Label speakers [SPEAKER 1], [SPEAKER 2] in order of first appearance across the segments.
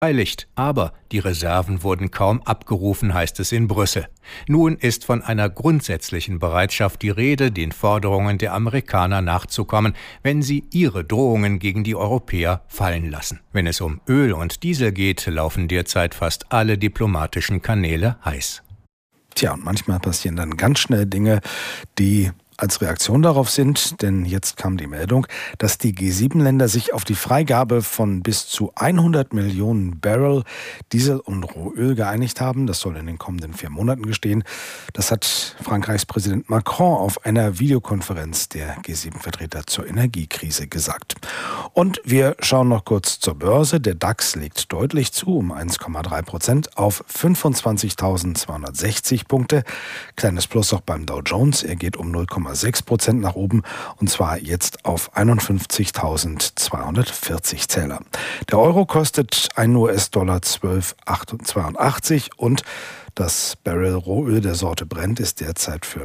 [SPEAKER 1] beteiligt, aber die Reserven wurden kaum abgerufen, heißt es in Brüssel. Nun ist von einer grundsätzlichen Bereitschaft die Rede, den Forderungen der Amerikaner nachzukommen, wenn sie ihre Drohungen gegen die Europäer fallen lassen. Wenn es um Öl und Diesel geht, laufen derzeit fast alle diplomatischen Kanäle heiß.
[SPEAKER 2] Tja, und manchmal passieren dann ganz schnell Dinge, die als Reaktion darauf sind, denn jetzt kam die Meldung, dass die G7-Länder sich auf die Freigabe von bis zu 100 Millionen Barrel Diesel und Rohöl geeinigt haben. Das soll in den kommenden 4 Monaten geschehen. Das hat Frankreichs Präsident Macron auf einer Videokonferenz der G7-Vertreter zur Energiekrise gesagt. Und wir schauen noch kurz zur Börse. Der DAX legt deutlich zu, um 1,3% auf 25.260 Punkte. Kleines Plus auch beim Dow Jones. Er geht um 0,6% nach oben, und zwar jetzt auf 51.240 Zähler. Der Euro kostet 1 US-Dollar 12,82 und das Barrel Rohöl der Sorte Brent ist derzeit für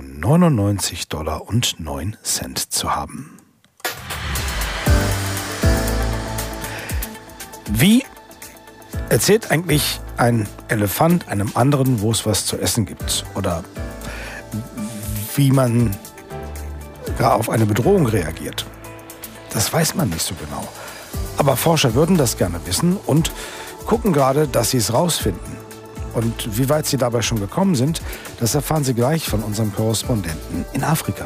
[SPEAKER 2] $99,09 zu haben. Wie erzählt eigentlich ein Elefant einem anderen, wo es was zu essen gibt? Oder wie man auf eine Bedrohung reagiert? Das weiß man nicht so genau. Aber Forscher würden das gerne wissen und gucken gerade, dass sie es rausfinden. Und wie weit sie dabei schon gekommen sind, das erfahren Sie gleich von unserem Korrespondenten in Afrika.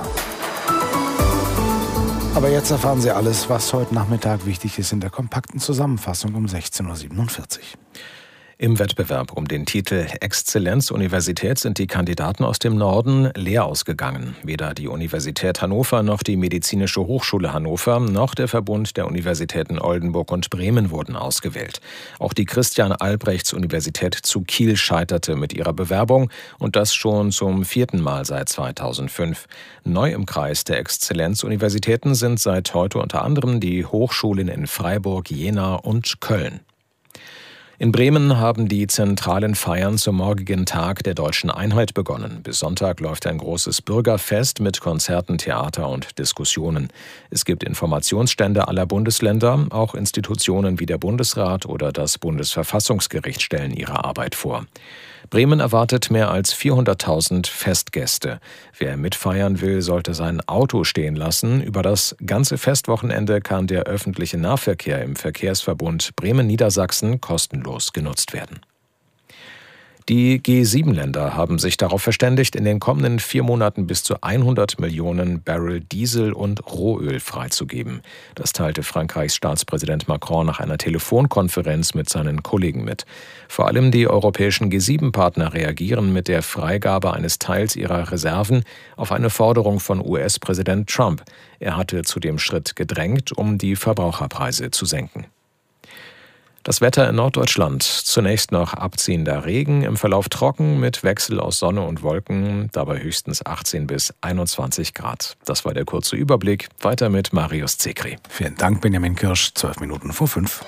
[SPEAKER 2] Aber jetzt erfahren Sie alles, was heute Nachmittag wichtig ist, in der kompakten Zusammenfassung um 16.47 Uhr.
[SPEAKER 3] Im Wettbewerb um den Titel Exzellenzuniversität sind die Kandidaten aus dem Norden leer ausgegangen. Weder die Universität Hannover noch die Medizinische Hochschule Hannover noch der Verbund der Universitäten Oldenburg und Bremen wurden ausgewählt. Auch die Christian-Albrechts-Universität zu Kiel scheiterte mit ihrer Bewerbung, und das schon zum 4. Mal seit 2005. Neu im Kreis der Exzellenzuniversitäten sind seit heute unter anderem die Hochschulen in Freiburg, Jena und Köln. In Bremen haben die zentralen Feiern zum morgigen Tag der Deutschen Einheit begonnen. Bis Sonntag läuft ein großes Bürgerfest mit Konzerten, Theater und Diskussionen. Es gibt Informationsstände aller Bundesländer, auch Institutionen wie der Bundesrat oder das Bundesverfassungsgericht stellen ihre Arbeit vor. Bremen erwartet mehr als 400.000 Festgäste. Wer mitfeiern will, sollte sein Auto stehen lassen. Über das ganze Festwochenende kann der öffentliche Nahverkehr im Verkehrsverbund Bremen-Niedersachsen kostenlos genutzt werden. Die G7-Länder haben sich darauf verständigt, in den kommenden 4 Monaten bis zu 100 Millionen Barrel Diesel und Rohöl freizugeben. Das teilte Frankreichs Staatspräsident Macron nach einer Telefonkonferenz mit seinen Kollegen mit. Vor allem die europäischen G7-Partner reagieren mit der Freigabe eines Teils ihrer Reserven auf eine Forderung von US-Präsident Trump. Er hatte zu dem Schritt gedrängt, um die Verbraucherpreise zu senken. Das Wetter in Norddeutschland. Zunächst noch abziehender Regen, im Verlauf trocken mit Wechsel aus Sonne und Wolken, dabei höchstens 18 bis 21 Grad. Das war der kurze Überblick. Weiter mit Marius Zekri.
[SPEAKER 2] Vielen Dank, Benjamin Kirsch. 12 Minuten vor 5.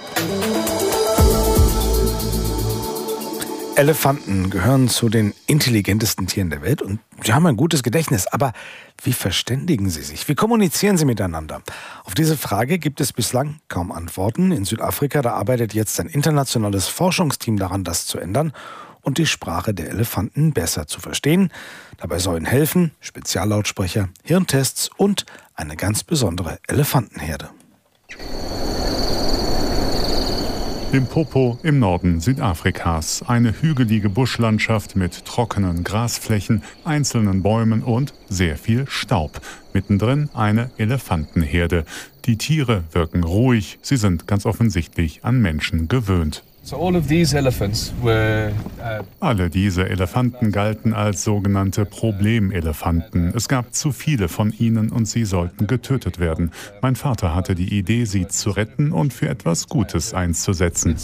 [SPEAKER 2] Elefanten gehören zu den intelligentesten Tieren der Welt und sie haben ein gutes Gedächtnis. Aber wie verständigen sie sich? Wie kommunizieren sie miteinander? Auf diese Frage gibt es bislang kaum Antworten. In Südafrika, da arbeitet jetzt ein internationales Forschungsteam daran, das zu ändern und die Sprache der Elefanten besser zu verstehen. Dabei sollen helfen Speziallautsprecher, Hirntests und eine ganz besondere Elefantenherde.
[SPEAKER 4] Limpopo im Norden Südafrikas. Eine hügelige Buschlandschaft mit trockenen Grasflächen, einzelnen Bäumen und sehr viel Staub. Mittendrin eine Elefantenherde. Die Tiere wirken ruhig, sie sind ganz offensichtlich an Menschen gewöhnt. Alle diese Elefanten galten als sogenannte Problemelefanten. Es gab zu viele von ihnen und sie sollten getötet werden. Mein Vater hatte die Idee, sie zu retten und für etwas Gutes einzusetzen.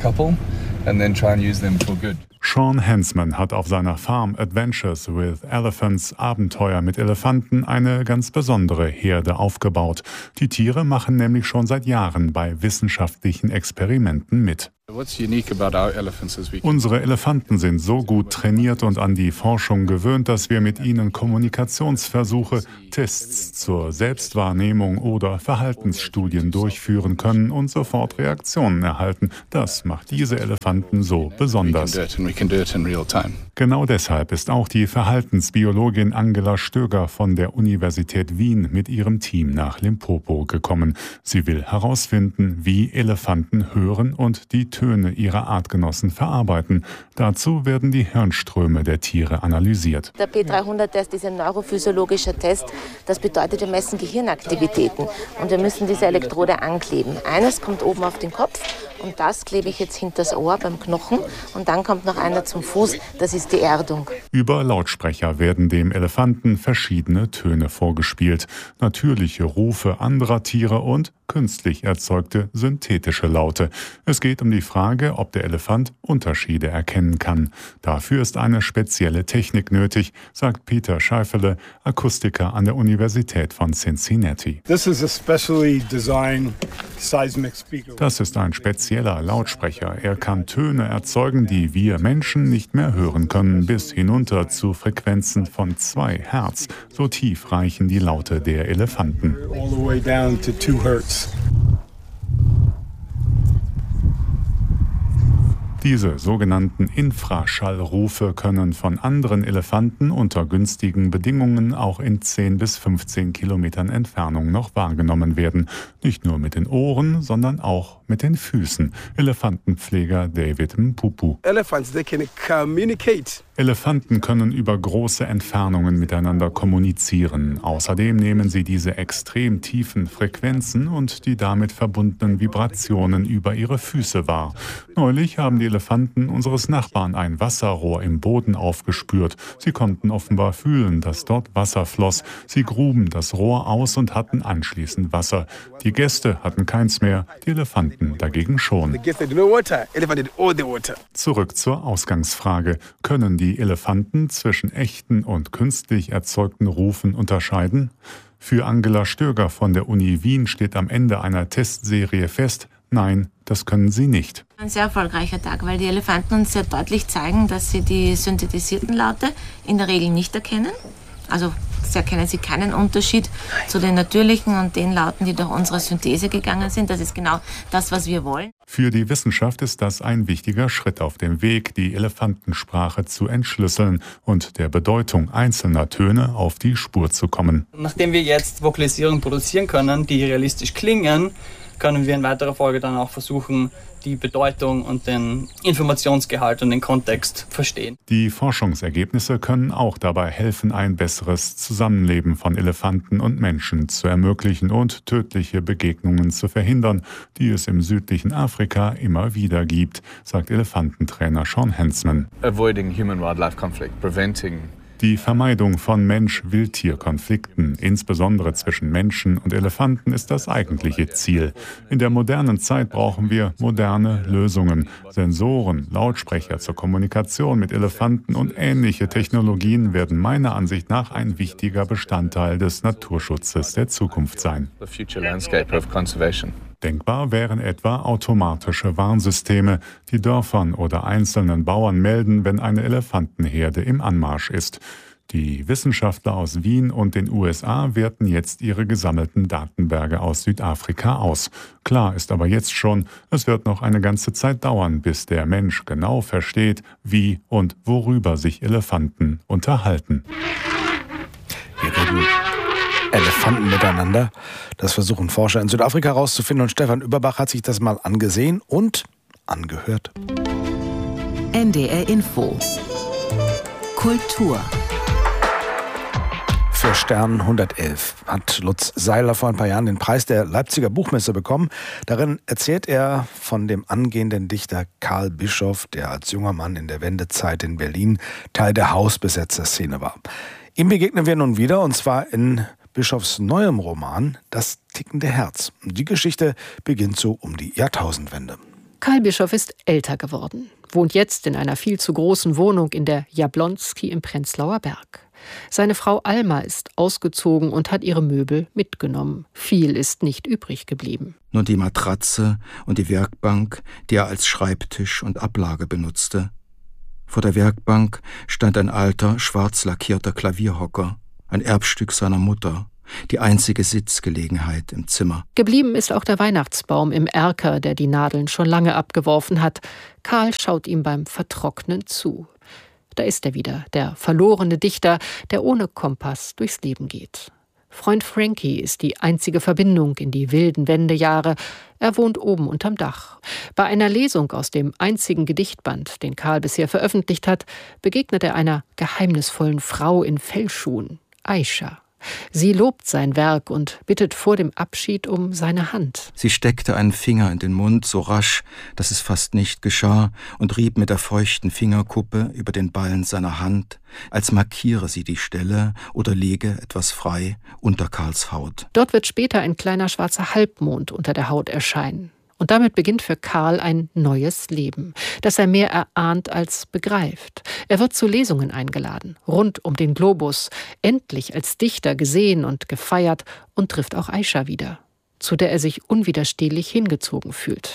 [SPEAKER 4] Sean Hensman hat auf seiner Farm Adventures with Elephants Abenteuer mit Elefanten eine ganz besondere Herde aufgebaut. Die Tiere machen nämlich schon seit Jahren bei wissenschaftlichen Experimenten mit. Unsere Elefanten sind so gut trainiert und an die Forschung gewöhnt, dass wir mit ihnen Kommunikationsversuche, Tests zur Selbstwahrnehmung oder Verhaltensstudien durchführen können und sofort Reaktionen erhalten. Das macht diese Elefanten so besonders. Genau deshalb ist auch die Verhaltensbiologin Angela Stöger von der Universität Wien mit ihrem Team nach Limpopo gekommen. Sie will herausfinden, wie Elefanten hören und die Töne ihrer Artgenossen verarbeiten. Dazu werden die Hirnströme der Tiere analysiert.
[SPEAKER 5] Der P300-Test ist ein neurophysiologischer Test. Das bedeutet, wir messen Gehirnaktivitäten und wir müssen diese Elektrode ankleben. Eines kommt oben auf den Kopf und das klebe ich jetzt hinter das Ohr beim Knochen und dann kommt noch einer zum Fuß, das ist die Erdung.
[SPEAKER 4] Über Lautsprecher werden dem Elefanten verschiedene Töne vorgespielt. Natürliche Rufe anderer Tiere und künstlich erzeugte synthetische Laute. Es geht um die Frage, ob der Elefant Unterschiede erkennen kann. Dafür ist eine spezielle Technik nötig, sagt Peter Scheifele, Akustiker an der Universität von Cincinnati.
[SPEAKER 6] Das
[SPEAKER 4] ist ein spezieller Lautsprecher. Er kann Töne erzeugen, die wir Menschen nicht mehr hören können, bis hinunter zu Frequenzen von 2 Hertz. So tief reichen die Laute der Elefanten. Diese sogenannten Infraschallrufe können von anderen Elefanten unter günstigen Bedingungen auch in 10 bis 15 Kilometern Entfernung noch wahrgenommen werden. Nicht nur mit den Ohren, sondern auch mit den Füßen. Elefantenpfleger David Mpupu. Elefanten können über große Entfernungen miteinander kommunizieren. Außerdem nehmen sie diese extrem tiefen Frequenzen und die damit verbundenen Vibrationen über ihre Füße wahr. Neulich haben die Elefanten unseres Nachbarn ein Wasserrohr im Boden aufgespürt. Sie konnten offenbar fühlen, dass dort Wasser floss. Sie gruben das Rohr aus und hatten anschließend Wasser. Die Gäste hatten keins mehr, die Elefanten dagegen schon. Zurück zur Ausgangsfrage. Können die Elefanten zwischen echten und künstlich erzeugten Rufen unterscheiden? Für Angela Stöger von der Uni Wien steht am Ende einer Testserie fest, nein, das können sie nicht.
[SPEAKER 5] Ein sehr erfolgreicher Tag, weil die Elefanten uns sehr deutlich zeigen, dass sie die synthetisierten Laute in der Regel nicht erkennen. Also erkennen sie keinen Unterschied zu den natürlichen und den Lauten, die durch unsere Synthese gegangen sind. Das ist genau das, was wir wollen.
[SPEAKER 4] Für die Wissenschaft ist das ein wichtiger Schritt auf dem Weg, die Elefantensprache zu entschlüsseln und der Bedeutung einzelner Töne auf die Spur zu kommen.
[SPEAKER 7] Nachdem wir jetzt Vokalisierungen produzieren können, die realistisch klingen, können wir in weiterer Folge dann auch versuchen, die Bedeutung und den Informationsgehalt und den Kontext verstehen.
[SPEAKER 4] Die Forschungsergebnisse können auch dabei helfen, ein besseres Zusammenleben von Elefanten und Menschen zu ermöglichen und tödliche Begegnungen zu verhindern, die es im südlichen Afrika immer wieder gibt, sagt Elefantentrainer Sean Hensman.
[SPEAKER 8] Avoiding human-wildlife conflict, preventing
[SPEAKER 4] Die Vermeidung von Mensch-Wildtier-Konflikten, insbesondere zwischen Menschen und Elefanten, ist das eigentliche Ziel. In der modernen Zeit brauchen wir moderne Lösungen. Sensoren, Lautsprecher zur Kommunikation mit Elefanten und ähnliche Technologien werden meiner Ansicht nach ein wichtiger Bestandteil des Naturschutzes der Zukunft sein. Denkbar wären etwa automatische Warnsysteme, die Dörfern oder einzelnen Bauern melden, wenn eine Elefantenherde im Anmarsch ist. Die Wissenschaftler aus Wien und den USA werten jetzt ihre gesammelten Datenberge aus Südafrika aus. Klar ist aber jetzt schon, es wird noch eine ganze Zeit dauern, bis der Mensch genau versteht, wie und worüber sich Elefanten unterhalten.
[SPEAKER 2] Wir reden Elefanten miteinander. Das versuchen Forscher in Südafrika herauszufinden. Und Stefan Überbach hat sich das mal angesehen und angehört.
[SPEAKER 9] NDR Info. Kultur.
[SPEAKER 2] Für Stern 111 hat Lutz Seiler vor ein paar Jahren den Preis der Leipziger Buchmesse bekommen. Darin erzählt er von dem angehenden Dichter Karl Bischoff, der als junger Mann in der Wendezeit in Berlin Teil der Hausbesetzerszene war. Ihm begegnen wir nun wieder, und zwar in Bischoffs neuem Roman Das tickende Herz. Die Geschichte beginnt so um die Jahrtausendwende.
[SPEAKER 10] Karl Bischoff ist älter geworden, wohnt jetzt in einer viel zu großen Wohnung in der Jablonski im Prenzlauer Berg. Seine Frau Alma ist ausgezogen und hat ihre Möbel mitgenommen. Viel ist nicht übrig geblieben.
[SPEAKER 6] Nur die Matratze und die Werkbank, die er als Schreibtisch und Ablage benutzte. Vor der Werkbank stand ein alter, schwarz lackierter Klavierhocker, ein Erbstück seiner Mutter, die einzige Sitzgelegenheit im Zimmer.
[SPEAKER 10] Geblieben ist auch der Weihnachtsbaum im Erker, der die Nadeln schon lange abgeworfen hat. Karl schaut ihm beim Vertrocknen zu. Da ist er wieder, der verlorene Dichter, der ohne Kompass durchs Leben geht. Freund Frankie ist die einzige Verbindung in die wilden Wendejahre. Er wohnt oben unterm Dach. Bei einer Lesung aus dem einzigen Gedichtband, den Karl bisher veröffentlicht hat, begegnet er einer geheimnisvollen Frau in Fellschuhen, Aisha. Sie lobt sein Werk und bittet vor dem Abschied um seine Hand.
[SPEAKER 6] Sie steckte einen Finger in den Mund, so rasch, dass es fast nicht geschah, und rieb mit der feuchten Fingerkuppe über den Ballen seiner Hand, als markiere sie die Stelle oder lege etwas frei unter Karls Haut.
[SPEAKER 10] Dort wird später ein kleiner schwarzer Halbmond unter der Haut erscheinen. Und damit beginnt für Karl ein neues Leben, das er mehr erahnt als begreift. Er wird zu Lesungen eingeladen, rund um den Globus, endlich als Dichter gesehen und gefeiert und trifft auch Aisha wieder, zu der er sich unwiderstehlich hingezogen fühlt.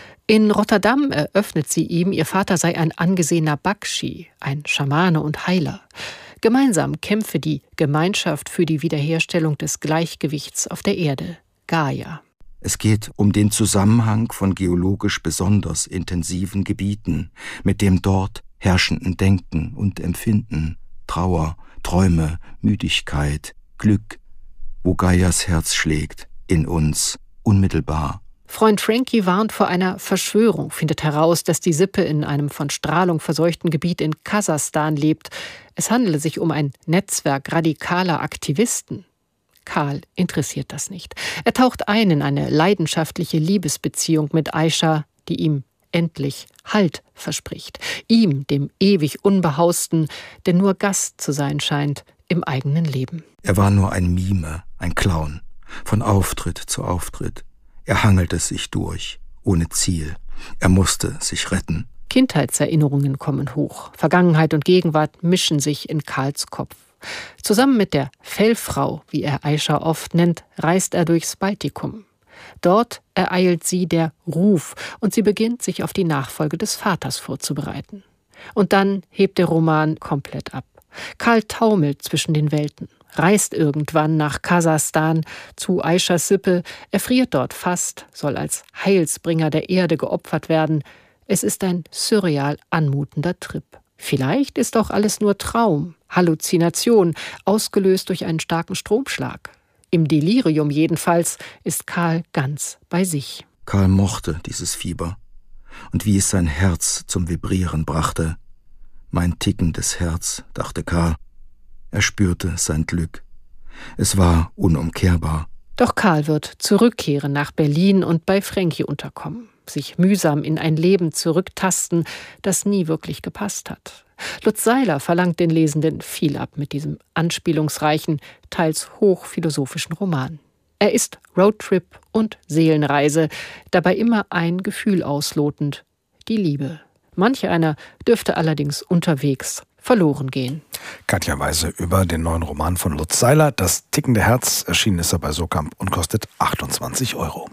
[SPEAKER 10] In Rotterdam eröffnet sie ihm, ihr Vater sei ein angesehener Bakshi, ein Schamane und Heiler. Gemeinsam kämpfe die Gemeinschaft für die Wiederherstellung des Gleichgewichts auf der Erde, Gaia.
[SPEAKER 6] Es geht um den Zusammenhang von geologisch besonders intensiven Gebieten mit dem dort herrschenden Denken und Empfinden, Trauer, Träume, Müdigkeit, Glück, wo Gaias Herz schlägt, in uns, unmittelbar.
[SPEAKER 10] Freund Frankie warnt vor einer Verschwörung, findet heraus, dass die Sippe in einem von Strahlung verseuchten Gebiet in Kasachstan lebt. Es handele sich um ein Netzwerk radikaler Aktivisten. Karl interessiert das nicht. Er taucht ein in eine leidenschaftliche Liebesbeziehung mit Aisha, die ihm endlich Halt verspricht. Ihm, dem ewig Unbehausten, der nur Gast zu sein scheint im eigenen Leben.
[SPEAKER 6] Er war nur ein Mime, ein Clown, von Auftritt zu Auftritt. Er hangelte sich durch, ohne Ziel. Er musste sich retten.
[SPEAKER 10] Kindheitserinnerungen kommen hoch. Vergangenheit und Gegenwart mischen sich in Karls Kopf. Zusammen mit der Fellfrau, wie er Aisha oft nennt, reist er durchs Baltikum. Dort ereilt sie der Ruf und sie beginnt, sich auf die Nachfolge des Vaters vorzubereiten. Und dann hebt der Roman komplett ab. Karl taumelt zwischen den Welten, reist irgendwann nach Kasachstan zu Aishas Sippe, erfriert dort fast, soll als Heilsbringer der Erde geopfert werden. Es ist ein surreal anmutender Trip. Vielleicht ist auch alles nur Traum, Halluzination, ausgelöst durch einen starken Stromschlag. Im Delirium jedenfalls ist Karl ganz bei sich.
[SPEAKER 6] Karl mochte dieses Fieber. Und wie es sein Herz zum Vibrieren brachte. Mein tickendes Herz, dachte Karl. Er spürte sein Glück. Es war unumkehrbar.
[SPEAKER 10] Doch Karl wird zurückkehren nach Berlin und bei Frankie unterkommen. Sich mühsam in ein Leben zurücktasten, das nie wirklich gepasst hat. Lutz Seiler verlangt den Lesenden viel ab mit diesem anspielungsreichen, teils hochphilosophischen Roman. Er ist Roadtrip und Seelenreise, dabei immer ein Gefühl auslotend, die Liebe. Manch einer dürfte allerdings unterwegs verloren gehen.
[SPEAKER 2] Katja Weise über den neuen Roman von Lutz Seiler, Das tickende Herz, erschienen ist er bei Sokamp und kostet 28 €.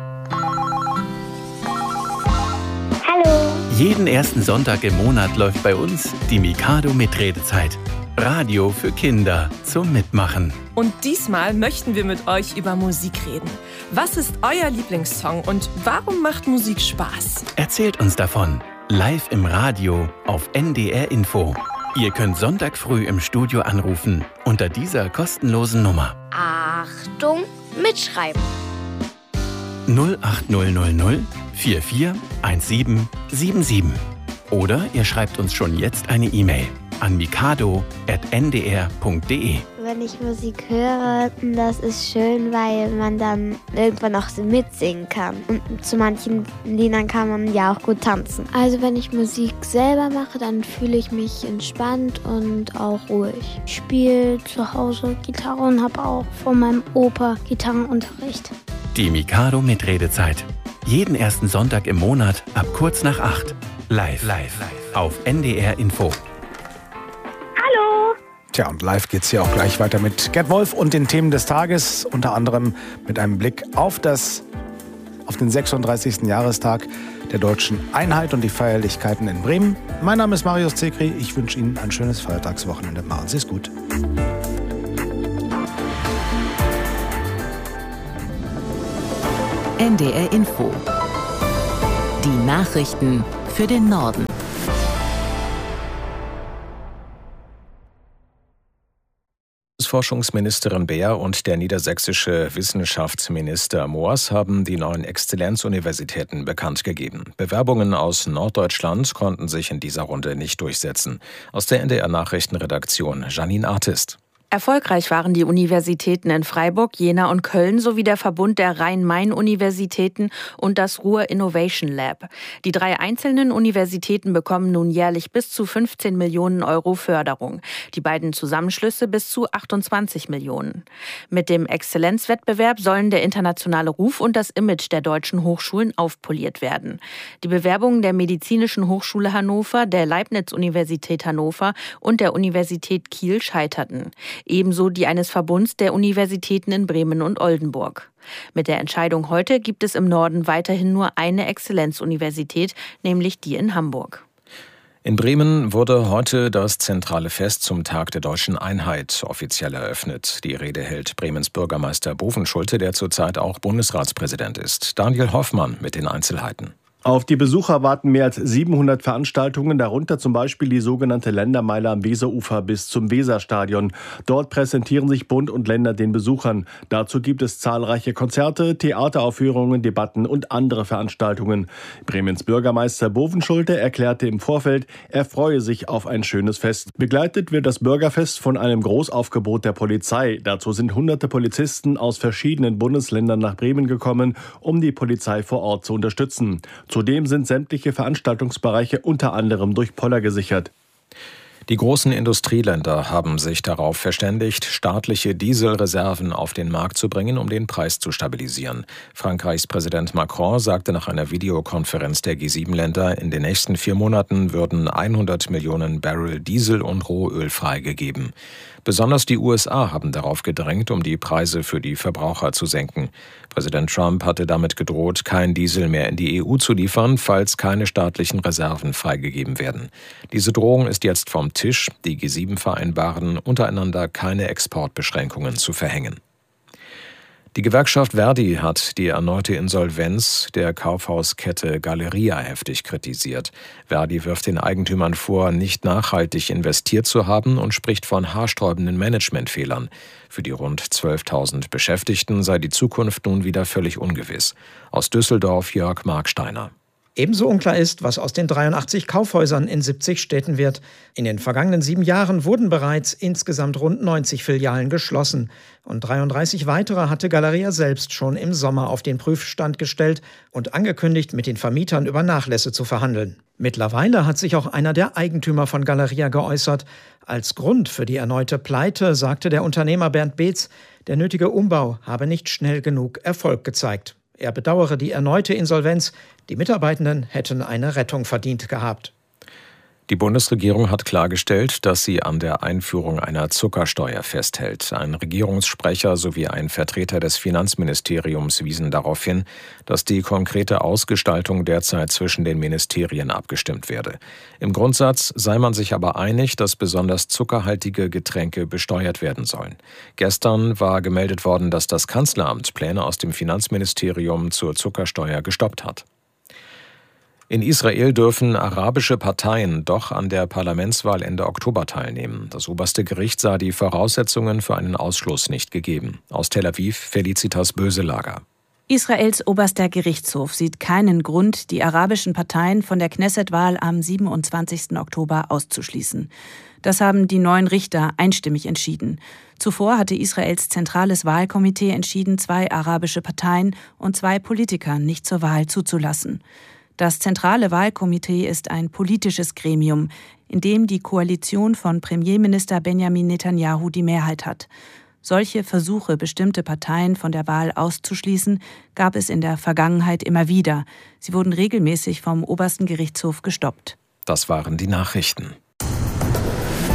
[SPEAKER 11] Hallo.
[SPEAKER 12] Jeden ersten Sonntag im Monat läuft bei uns die Mikado Mitredezeit. Radio für Kinder zum Mitmachen.
[SPEAKER 13] Und diesmal möchten wir mit euch über Musik reden. Was ist euer Lieblingssong und warum macht Musik Spaß?
[SPEAKER 12] Erzählt uns davon. Live im Radio auf NDR Info. Ihr könnt Sonntag früh im Studio anrufen unter dieser kostenlosen Nummer.
[SPEAKER 11] Achtung, mitschreiben.
[SPEAKER 12] 08000 441777. Oder ihr schreibt uns schon jetzt eine E-Mail an mikado@ndr.de.
[SPEAKER 11] Wenn ich Musik höre, das ist schön, weil man dann irgendwann auch so mitsingen kann. Und zu manchen Liedern kann man ja auch gut tanzen.
[SPEAKER 14] Also wenn ich Musik selber mache, dann fühle ich mich entspannt und auch ruhig. Ich spiele zu Hause Gitarre und habe auch von meinem Opa Gitarrenunterricht.
[SPEAKER 12] Die Mikado Mitredezeit. Jeden ersten Sonntag im Monat ab kurz nach 8. Live. Auf NDR Info.
[SPEAKER 11] Hallo.
[SPEAKER 2] Tja, und live geht's hier auch gleich weiter mit Gerd Wolf und den Themen des Tages, unter anderem mit einem Blick auf den 36. Jahrestag der deutschen Einheit und die Feierlichkeiten in Bremen. Mein Name ist Marius Zekri. Ich wünsche Ihnen ein schönes Feiertagswochenende. Machen Sie es gut.
[SPEAKER 9] NDR Info. Die Nachrichten für den Norden.
[SPEAKER 3] Forschungsministerin Beer und der niedersächsische Wissenschaftsminister Moors haben die neuen Exzellenzuniversitäten bekannt gegeben. Bewerbungen aus Norddeutschland konnten sich in dieser Runde nicht durchsetzen. Aus der NDR-Nachrichtenredaktion Janine Artist.
[SPEAKER 15] Erfolgreich waren die Universitäten in Freiburg, Jena und Köln sowie der Verbund der Rhein-Main-Universitäten und das Ruhr Innovation Lab. Die 3 einzelnen Universitäten bekommen nun jährlich bis zu 15 Millionen Euro Förderung. Die beiden Zusammenschlüsse bis zu 28 Millionen. Mit dem Exzellenzwettbewerb sollen der internationale Ruf und das Image der deutschen Hochschulen aufpoliert werden. Die Bewerbungen der Medizinischen Hochschule Hannover, der Leibniz-Universität Hannover und der Universität Kiel scheiterten. Ebenso die eines Verbunds der Universitäten in Bremen und Oldenburg. Mit der Entscheidung heute gibt es im Norden weiterhin nur eine Exzellenzuniversität, nämlich die in Hamburg.
[SPEAKER 3] In Bremen wurde heute das zentrale Fest zum Tag der deutschen Einheit offiziell eröffnet. Die Rede hält Bremens Bürgermeister Bovenschulte, der zurzeit auch Bundesratspräsident ist. Daniel Hoffmann mit den Einzelheiten.
[SPEAKER 16] Auf die Besucher warten mehr als 700 Veranstaltungen, darunter zum Beispiel die sogenannte Ländermeile am Weserufer bis zum Weserstadion. Dort präsentieren sich Bund und Länder den Besuchern. Dazu gibt es zahlreiche Konzerte, Theateraufführungen, Debatten und andere Veranstaltungen. Bremens Bürgermeister Bovenschulte erklärte im Vorfeld, er freue sich auf ein schönes Fest. Begleitet wird das Bürgerfest von einem Großaufgebot der Polizei. Dazu sind hunderte Polizisten aus verschiedenen Bundesländern nach Bremen gekommen, um die Polizei vor Ort zu unterstützen. Zudem sind sämtliche Veranstaltungsbereiche unter anderem durch Poller gesichert.
[SPEAKER 3] Die großen Industrieländer haben sich darauf verständigt, staatliche Dieselreserven auf den Markt zu bringen, um den Preis zu stabilisieren. Frankreichs Präsident Macron sagte nach einer Videokonferenz der G7-Länder, in den nächsten 4 Monaten würden 100 Millionen Barrel Diesel und Rohöl freigegeben. Besonders die USA haben darauf gedrängt, um die Preise für die Verbraucher zu senken. Präsident Trump hatte damit gedroht, kein Diesel mehr in die EU zu liefern, falls keine staatlichen Reserven freigegeben werden. Diese Drohung ist jetzt vom Tisch. Die G7 vereinbaren untereinander, keine Exportbeschränkungen zu verhängen. Die Gewerkschaft Verdi hat die erneute Insolvenz der Kaufhauskette Galeria heftig kritisiert. Verdi wirft den Eigentümern vor, nicht nachhaltig investiert zu haben und spricht von haarsträubenden Managementfehlern. Für die rund 12.000 Beschäftigten sei die Zukunft nun wieder völlig ungewiss. Aus Düsseldorf Jörg Marksteiner.
[SPEAKER 17] Ebenso unklar ist, was aus den 83 Kaufhäusern in 70 Städten wird. In den vergangenen 7 Jahren wurden bereits insgesamt rund 90 Filialen geschlossen. Und 33 weitere hatte Galeria selbst schon im Sommer auf den Prüfstand gestellt und angekündigt, mit den Vermietern über Nachlässe zu verhandeln. Mittlerweile hat sich auch einer der Eigentümer von Galeria geäußert. Als Grund für die erneute Pleite sagte der Unternehmer Bernd Beetz, der nötige Umbau habe nicht schnell genug Erfolg gezeigt. Er bedauere die erneute Insolvenz. Die Mitarbeitenden hätten eine Rettung verdient gehabt.
[SPEAKER 3] Die Bundesregierung hat klargestellt, dass sie an der Einführung einer Zuckersteuer festhält. Ein Regierungssprecher sowie ein Vertreter des Finanzministeriums wiesen darauf hin, dass die konkrete Ausgestaltung derzeit zwischen den Ministerien abgestimmt werde. Im Grundsatz sei man sich aber einig, dass besonders zuckerhaltige Getränke besteuert werden sollen. Gestern war gemeldet worden, dass das Kanzleramt Pläne aus dem Finanzministerium zur Zuckersteuer gestoppt hat. In Israel dürfen arabische Parteien doch an der Parlamentswahl Ende Oktober teilnehmen. Das oberste Gericht sah die Voraussetzungen für einen Ausschluss nicht gegeben. Aus Tel Aviv Felicitas Böselager.
[SPEAKER 18] Israels oberster Gerichtshof sieht keinen Grund, die arabischen Parteien von der Knesset-Wahl am 27. Oktober auszuschließen. Das haben die 9 Richter einstimmig entschieden. Zuvor hatte Israels zentrales Wahlkomitee entschieden, 2 arabische Parteien und 2 Politiker nicht zur Wahl zuzulassen. Das zentrale Wahlkomitee ist ein politisches Gremium, in dem die Koalition von Premierminister Benjamin Netanyahu die Mehrheit hat. Solche Versuche, bestimmte Parteien von der Wahl auszuschließen, gab es in der Vergangenheit immer wieder. Sie wurden regelmäßig vom obersten Gerichtshof gestoppt.
[SPEAKER 3] Das waren die Nachrichten.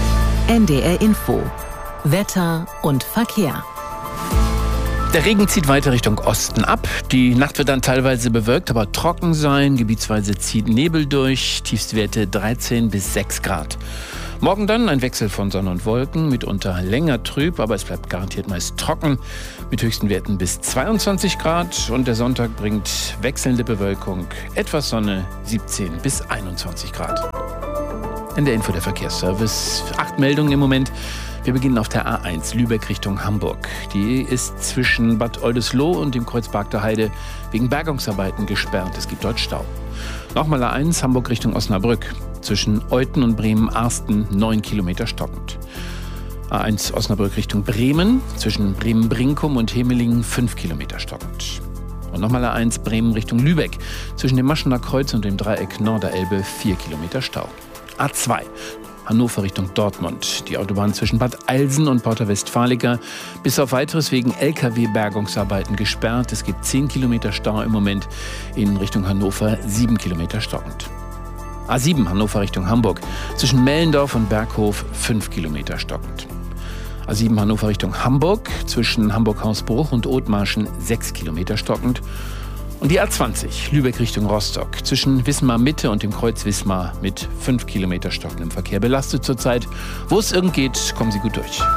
[SPEAKER 9] NDR Info. Wetter und Verkehr.
[SPEAKER 19] Der Regen zieht weiter Richtung Osten ab. Die Nacht wird dann teilweise bewölkt, aber trocken sein. Gebietsweise zieht Nebel durch. Tiefstwerte 13 bis 6 Grad. Morgen dann ein Wechsel von Sonne und Wolken, mitunter länger trüb, aber es bleibt garantiert meist trocken, mit höchsten Werten bis 22 Grad. Und der Sonntag bringt wechselnde Bewölkung, etwas Sonne, 17 bis 21 Grad. In der Info der Verkehrsservice, 8 Meldungen im Moment. Wir beginnen auf der A1 Lübeck Richtung Hamburg. Die ist zwischen Bad Oldesloe und dem Kreuzberg der Heide wegen Bergungsarbeiten gesperrt. Es gibt dort Stau. Nochmal A1 Hamburg Richtung Osnabrück. Zwischen Euthen und Bremen-Arsten 9 Kilometer stockend. A1 Osnabrück Richtung Bremen. Zwischen Bremen-Brinkum und Hemelingen 5 Kilometer stockend. Und nochmal A1 Bremen Richtung Lübeck. Zwischen dem Maschener Kreuz und dem Dreieck Norderelbe 4 Kilometer Stau. A2 Hannover Richtung Dortmund. Die Autobahn zwischen Bad Eilsen und Porta Westfalica bis auf Weiteres wegen Lkw-Bergungsarbeiten gesperrt. Es gibt 10 Kilometer Stau im Moment. In Richtung Hannover 7 Kilometer stockend. A7 Hannover Richtung Hamburg. Zwischen Mellendorf und Berghof 5 Kilometer stockend. A7 Hannover Richtung Hamburg. Zwischen Hamburg-Hausbruch und Othmarschen 6 Kilometer stockend. Und die A20 Lübeck Richtung Rostock. Zwischen Wismar Mitte und dem Kreuz Wismar mit 5 Kilometer stockendem Verkehr belastet zurzeit. Wo es irgend geht, kommen Sie gut durch.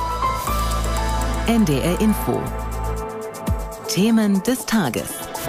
[SPEAKER 9] NDR Info. Themen des Tages.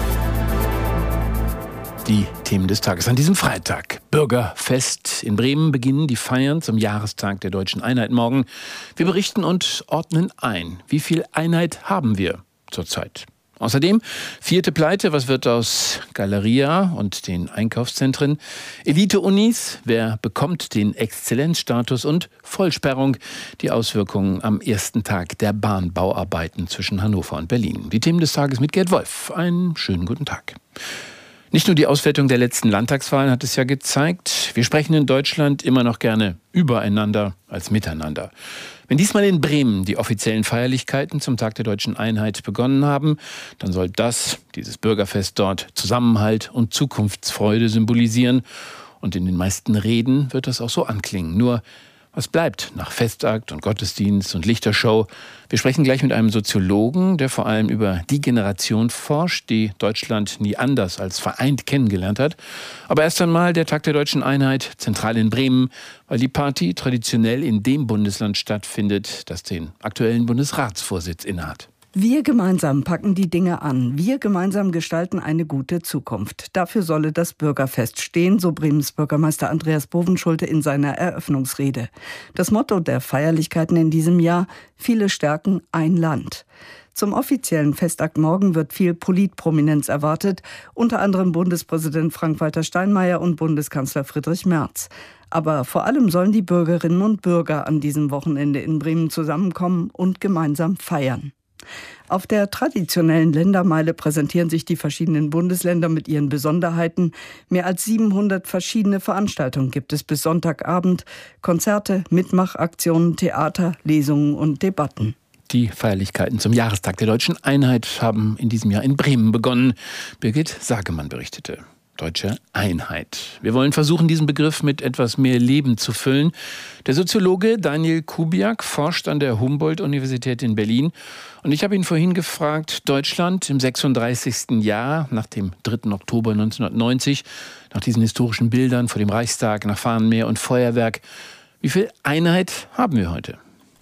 [SPEAKER 19] Die Themen des Tages an diesem Freitag. Bürgerfest. In Bremen beginnen die Feiern zum Jahrestag der Deutschen Einheit morgen. Wir berichten und ordnen ein. Wie viel Einheit haben wir zurzeit? Außerdem 4. Pleite, was wird aus Galeria und den Einkaufszentren? Elite-Unis, wer bekommt den Exzellenzstatus? Und Vollsperrung, die Auswirkungen am ersten Tag der Bahnbauarbeiten zwischen Hannover und Berlin. Die Themen des Tages mit Gerd Wolf. Einen schönen guten Tag. Nicht nur die Auswertung der letzten Landtagswahlen hat es ja gezeigt, wir sprechen in Deutschland immer noch gerne übereinander als miteinander. Wenn diesmal in Bremen die offiziellen Feierlichkeiten zum Tag der Deutschen Einheit begonnen haben, dann soll dieses Bürgerfest dort Zusammenhalt und Zukunftsfreude symbolisieren. Und in den meisten Reden wird das auch so anklingen. Nur, was bleibt nach Festakt und Gottesdienst und Lichtershow? Wir sprechen gleich mit einem Soziologen, der vor allem über die Generation forscht, die Deutschland nie anders als vereint kennengelernt hat. Aber erst einmal der Tag der Deutschen Einheit, zentral in Bremen, weil die Party traditionell in dem Bundesland stattfindet, das den aktuellen Bundesratsvorsitz innehat.
[SPEAKER 20] Wir gemeinsam packen die Dinge an. Wir gemeinsam gestalten eine gute Zukunft. Dafür solle das Bürgerfest stehen, so Bremens Bürgermeister Andreas Bovenschulte in seiner Eröffnungsrede. Das Motto der Feierlichkeiten in diesem Jahr: Viele stärken ein Land. Zum offiziellen Festakt morgen wird viel Politprominenz erwartet, unter anderem Bundespräsident Frank-Walter Steinmeier und Bundeskanzler Friedrich Merz. Aber vor allem sollen die Bürgerinnen und Bürger an diesem Wochenende in Bremen zusammenkommen und gemeinsam feiern. Auf der traditionellen Ländermeile präsentieren sich die verschiedenen Bundesländer mit ihren Besonderheiten. Mehr als 700 verschiedene Veranstaltungen gibt es bis Sonntagabend. Konzerte, Mitmachaktionen, Theater, Lesungen und Debatten.
[SPEAKER 19] Die Feierlichkeiten zum Jahrestag der Deutschen Einheit haben in diesem Jahr in Bremen begonnen. Birgit Sagemann berichtete. Deutsche Einheit. Wir wollen versuchen, diesen Begriff mit etwas mehr Leben zu füllen. Der Soziologe Daniel Kubiak forscht an der Humboldt-Universität in Berlin. Und ich habe ihn vorhin gefragt, Deutschland im 36. Jahr nach dem 3. Oktober 1990, nach diesen historischen Bildern vor dem Reichstag, nach Fahnenmeer und Feuerwerk, wie viel Einheit haben wir heute?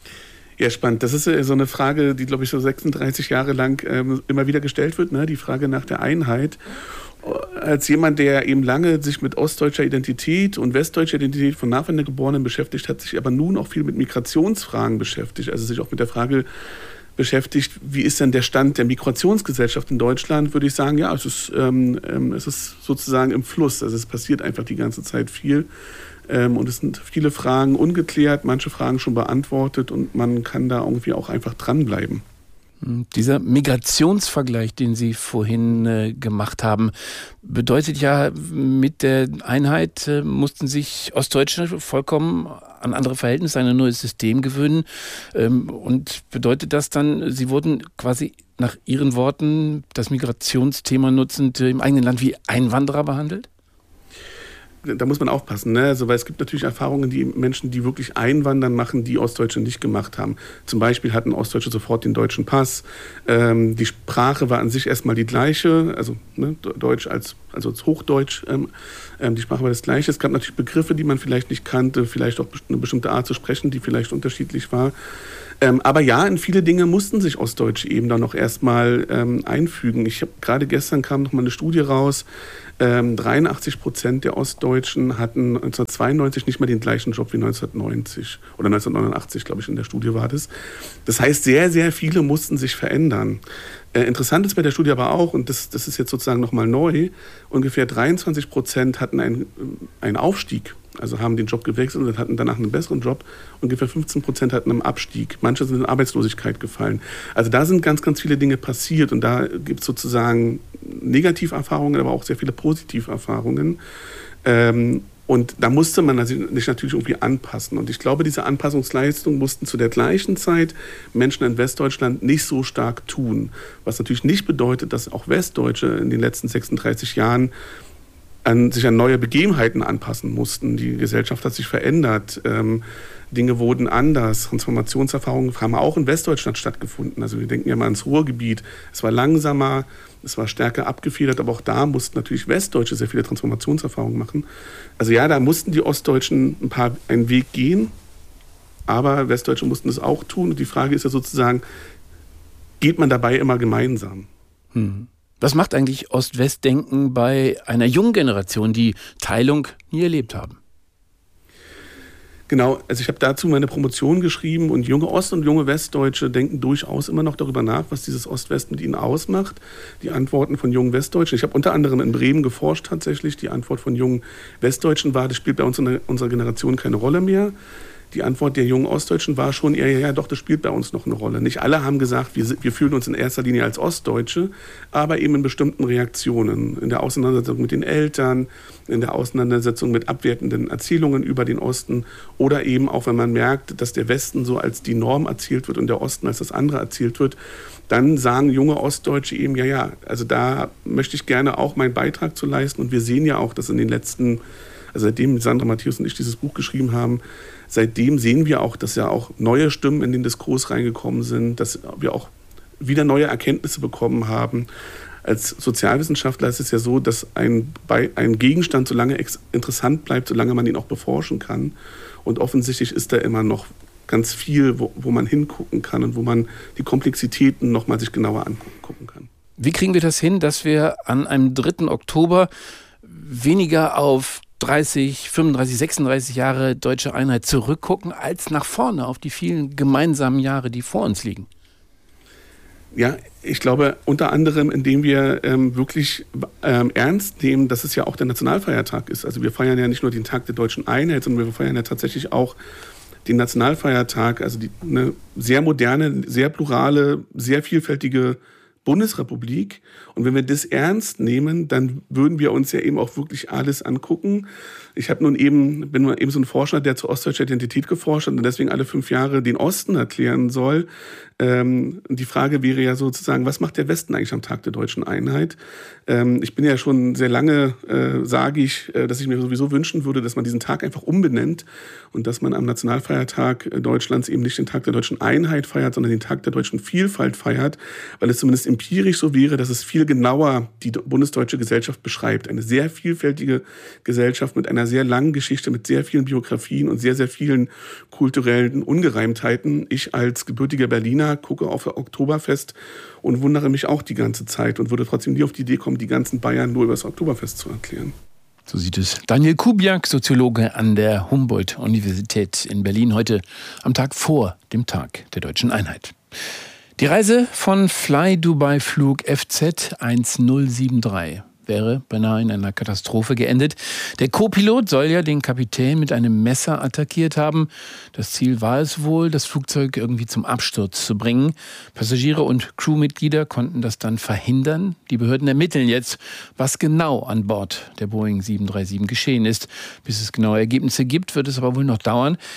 [SPEAKER 21] Ja, spannend. Das ist so eine Frage, die, glaube ich, so 36 Jahre lang immer wieder gestellt wird, ne? Die Frage nach der Einheit. Als jemand, der eben lange sich mit ostdeutscher Identität und westdeutscher Identität von Nachwandergeborenen beschäftigt hat, sich aber nun auch viel mit Migrationsfragen beschäftigt, also sich auch mit der Frage beschäftigt, wie ist denn der Stand der Migrationsgesellschaft in Deutschland, würde ich sagen, ja, es ist sozusagen im Fluss, also es passiert einfach die ganze Zeit viel und es sind viele Fragen ungeklärt, manche Fragen schon beantwortet und man kann da irgendwie auch einfach dranbleiben.
[SPEAKER 19] Dieser Migrationsvergleich, den Sie vorhin gemacht haben, bedeutet ja, mit der Einheit mussten sich Ostdeutsche vollkommen an andere Verhältnisse, an ein neues System gewöhnen. Und bedeutet das dann, Sie wurden quasi nach Ihren Worten das Migrationsthema nutzend im eigenen Land wie Einwanderer behandelt?
[SPEAKER 21] da muss man aufpassen, ne? Also, weil es gibt natürlich Erfahrungen, die Menschen, die wirklich einwandern, machen, die Ostdeutsche nicht gemacht haben. Zum Beispiel hatten Ostdeutsche sofort den deutschen Pass. Die Sprache war an sich erstmal die gleiche, also ne, Deutsch als Hochdeutsch. Die Sprache war das Gleiche. Es gab natürlich Begriffe, die man vielleicht nicht kannte, vielleicht auch eine bestimmte Art zu sprechen, die vielleicht unterschiedlich war. Aber ja, in viele Dinge mussten sich Ostdeutsche eben dann noch erstmal einfügen. Ich habe gerade gestern kam noch mal eine Studie raus. 83% der Ostdeutschen hatten 1992 nicht mehr den gleichen Job wie 1990 oder 1989, glaube ich, in der Studie war das. Das heißt, sehr, sehr viele mussten sich verändern. Interessant ist bei der Studie aber auch, und das ist jetzt sozusagen nochmal neu, ungefähr 23% hatten einen Aufstieg, also haben den Job gewechselt und hatten danach einen besseren Job. Ungefähr 15% hatten einen Abstieg. Manche sind in Arbeitslosigkeit gefallen. Also da sind ganz, ganz viele Dinge passiert und da gibt es sozusagen Negativerfahrungen, aber auch sehr viele Positiverfahrungen. Und da musste man sich natürlich irgendwie anpassen. Und ich glaube, diese Anpassungsleistung mussten zu der gleichen Zeit Menschen in Westdeutschland nicht so stark tun. Was natürlich nicht bedeutet, dass auch Westdeutsche in den letzten 36 Jahren sich an neue Begebenheiten anpassen mussten. Die Gesellschaft hat sich verändert. Dinge wurden anders. Transformationserfahrungen haben auch in Westdeutschland stattgefunden. Also wir denken ja mal ans Ruhrgebiet. Es war langsamer, es war stärker abgefedert, aber auch da mussten natürlich Westdeutsche sehr viele Transformationserfahrungen machen. Also ja, da mussten die Ostdeutschen einen Weg gehen, aber Westdeutsche mussten es auch tun. Und die Frage ist ja sozusagen, geht man dabei immer gemeinsam?
[SPEAKER 19] Was macht eigentlich Ost-West-Denken bei einer jungen Generation, die Teilung nie erlebt haben?
[SPEAKER 21] Genau, also ich habe dazu meine Promotion geschrieben und junge Ost- und junge Westdeutsche denken durchaus immer noch darüber nach, was dieses Ost-West mit ihnen ausmacht. Die Antworten von jungen Westdeutschen, ich habe unter anderem in Bremen geforscht tatsächlich, die Antwort von jungen Westdeutschen war, das spielt bei uns in unserer Generation keine Rolle mehr. Die Antwort der jungen Ostdeutschen war schon eher, ja doch, das spielt bei uns noch eine Rolle. Nicht alle haben gesagt, wir fühlen uns in erster Linie als Ostdeutsche, aber eben in bestimmten Reaktionen. In der Auseinandersetzung mit den Eltern, in der Auseinandersetzung mit abwertenden Erzählungen über den Osten oder eben auch, wenn man merkt, dass der Westen so als die Norm erzählt wird und der Osten als das andere erzählt wird, dann sagen junge Ostdeutsche eben, ja, also da möchte ich gerne auch meinen Beitrag zu leisten. Und wir sehen ja auch, dass in den letzten, also seitdem Sandra Matthäus und ich dieses Buch geschrieben haben, seitdem sehen wir auch, dass ja auch neue Stimmen in den Diskurs reingekommen sind, dass wir auch wieder neue Erkenntnisse bekommen haben. Als Sozialwissenschaftler ist es ja so, dass ein Gegenstand so lange interessant bleibt, solange man ihn auch beforschen kann. Und offensichtlich ist da immer noch ganz viel, wo man hingucken kann und wo man die Komplexitäten noch mal sich genauer angucken kann.
[SPEAKER 19] Wie kriegen wir das hin, dass wir an einem 3. Oktober weniger auf 30, 35, 36 Jahre deutsche Einheit zurückgucken, als nach vorne auf die vielen gemeinsamen Jahre, die vor uns liegen?
[SPEAKER 21] Ja, ich glaube unter anderem, indem wir wirklich ernst nehmen, dass es ja auch der Nationalfeiertag ist. Also wir feiern ja nicht nur den Tag der deutschen Einheit, sondern wir feiern ja tatsächlich auch den Nationalfeiertag, also eine sehr moderne, sehr plurale, sehr vielfältige Bundesrepublik. Und wenn wir das ernst nehmen, dann würden wir uns ja eben auch wirklich alles angucken. Ich bin eben so ein Forscher, der zur ostdeutscher Identität geforscht hat und deswegen alle 5 Jahre den Osten erklären soll. Die Frage wäre ja sozusagen, was macht der Westen eigentlich am Tag der deutschen Einheit? Ich bin ja schon sehr lange, sage ich, dass ich mir sowieso wünschen würde, dass man diesen Tag einfach umbenennt und dass man am Nationalfeiertag Deutschlands eben nicht den Tag der deutschen Einheit feiert, sondern den Tag der deutschen Vielfalt feiert, weil es zumindest empirisch so wäre, dass es viel genauer die bundesdeutsche Gesellschaft beschreibt. Eine sehr vielfältige Gesellschaft mit einer sehr langen Geschichte, mit sehr vielen Biografien und sehr, sehr vielen kulturellen Ungereimtheiten. Ich als gebürtiger Berliner gucke auf das Oktoberfest und wundere mich auch die ganze Zeit und würde trotzdem nie auf die Idee kommen, die ganzen Bayern nur über das Oktoberfest zu erklären.
[SPEAKER 19] So sieht es Daniel Kubiak, Soziologe an der Humboldt-Universität in Berlin, heute am Tag vor dem Tag der deutschen Einheit. Die Reise von Fly Dubai Flug FZ 1073 wäre beinahe in einer Katastrophe geendet. Der Co-Pilot soll ja den Kapitän mit einem Messer attackiert haben. Das Ziel war es wohl, das Flugzeug irgendwie zum Absturz zu bringen. Passagiere und Crewmitglieder konnten das dann verhindern. Die Behörden ermitteln jetzt, was genau an Bord der Boeing 737 geschehen ist. Bis es genaue Ergebnisse gibt, wird es aber wohl noch dauern.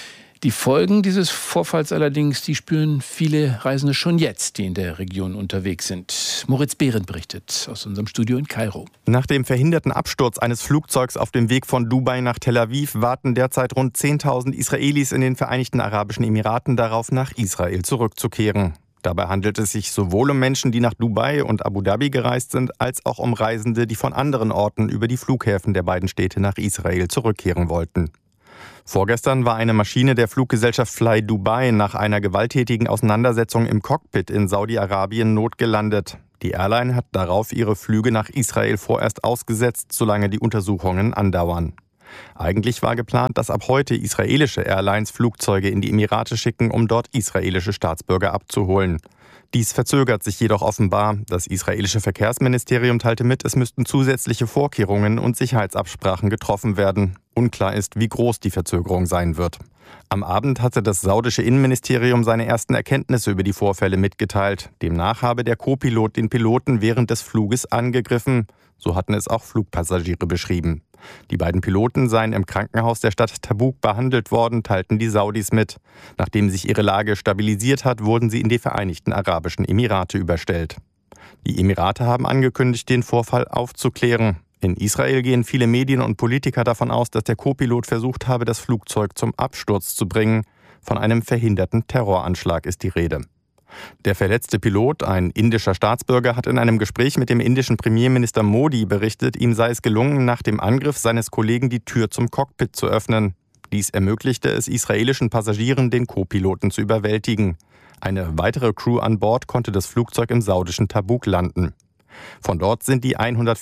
[SPEAKER 19] Die Folgen dieses Vorfalls allerdings, die spüren viele Reisende schon jetzt, die in der Region unterwegs sind. Moritz Behrendt berichtet aus unserem Studio in Kairo.
[SPEAKER 1] Nach dem verhinderten Absturz eines Flugzeugs auf dem Weg von Dubai nach Tel Aviv warten derzeit rund 10.000 Israelis in den Vereinigten Arabischen Emiraten darauf, nach Israel zurückzukehren. Dabei handelt es sich sowohl um Menschen, die nach Dubai und Abu Dhabi gereist sind, als auch um Reisende, die von anderen Orten über die Flughäfen der beiden Städte nach Israel zurückkehren wollten. Vorgestern war eine Maschine der Fluggesellschaft Fly Dubai nach einer gewalttätigen Auseinandersetzung im Cockpit in Saudi-Arabien notgelandet. Die Airline hat darauf ihre Flüge nach Israel vorerst ausgesetzt, solange die Untersuchungen andauern. Eigentlich war geplant, dass ab heute israelische Airlines Flugzeuge in die Emirate schicken, um dort israelische Staatsbürger abzuholen. Dies verzögert sich jedoch offenbar. Das israelische Verkehrsministerium teilte mit, es müssten zusätzliche Vorkehrungen und Sicherheitsabsprachen getroffen werden. Unklar ist, wie groß die Verzögerung sein wird. Am Abend hatte das saudische Innenministerium seine ersten Erkenntnisse über die Vorfälle mitgeteilt. Demnach habe der Co-Pilot den Piloten während des Fluges angegriffen. So hatten es auch Flugpassagiere beschrieben. Die beiden Piloten seien im Krankenhaus der Stadt Tabuk behandelt worden, teilten die Saudis mit. Nachdem sich ihre Lage stabilisiert hat, wurden sie in die Vereinigten Arabischen Emirate überstellt. Die Emirate haben angekündigt, den Vorfall aufzuklären. In Israel gehen viele Medien und Politiker davon aus, dass der Co-Pilot versucht habe, das Flugzeug zum Absturz zu bringen. Von einem verhinderten Terroranschlag ist die Rede. Der verletzte Pilot, ein indischer Staatsbürger, hat in einem Gespräch mit dem indischen Premierminister Modi berichtet, ihm sei es gelungen, nach dem Angriff seines Kollegen die Tür zum Cockpit zu öffnen. Dies ermöglichte es israelischen Passagieren, den Co-Piloten zu überwältigen. Eine weitere Crew an Bord konnte das Flugzeug im saudischen Tabuk landen. Von dort sind die